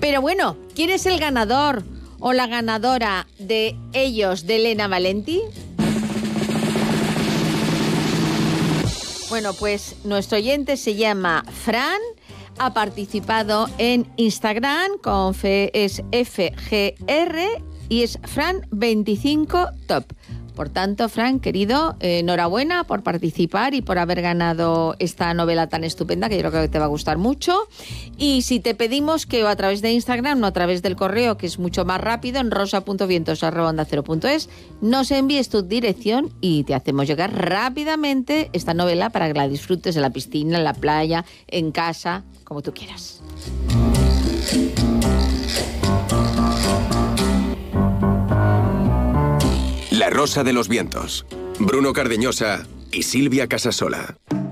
Pero bueno, ¿quién es el ganador o la ganadora de Ellos de Elena Valenti? Bueno, pues nuestro oyente se llama Fran, ha participado en Instagram con es FGR y es Fran25Top. Por tanto, Fran, querido, enhorabuena por participar y por haber ganado esta novela tan estupenda que yo creo que te va a gustar mucho. Y si te pedimos que o a través de Instagram o a través del correo, que es mucho más rápido, en rosa.vientos@onda0.es, nos envíes tu dirección y te hacemos llegar rápidamente esta novela para que la disfrutes en la piscina, en la playa, en casa, como tú quieras. La Rosa de los Vientos. Bruno Cardeñosa y Silvia Casasola.